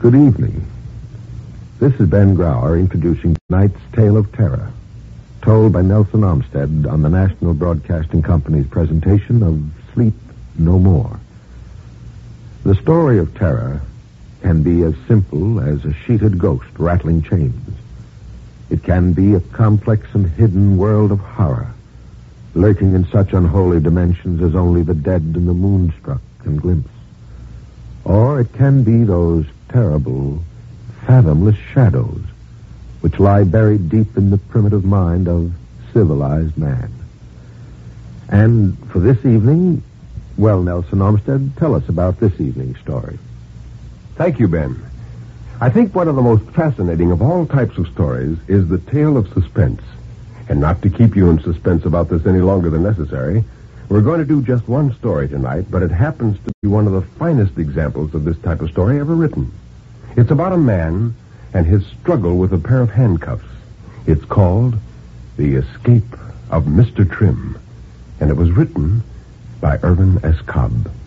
Good evening. This is Ben Grauer introducing tonight's Tale of Terror, told by Nelson Armstead on the National Broadcasting Company's presentation of Sleep No More. The story of terror can be as simple as a sheeted ghost rattling chains. It can be a complex and hidden world of horror, lurking in such unholy dimensions as only the dead and the moonstruck can glimpse. Or it can be those terrible, fathomless shadows which lie buried deep in the primitive mind of civilized man. And for this evening, well, Nelson Armstead, tell us about this evening's story. Thank you, Ben. I think one of the most fascinating of all types of stories is the tale of suspense. And not to keep you in suspense about this any longer than necessary, we're going to do just one story tonight, but it happens to be one of the finest examples of this type of story ever written. It's about a man and his struggle with a pair of handcuffs. It's called The Escape of Mr. Trim, and it was written by Irvin S. Cobb.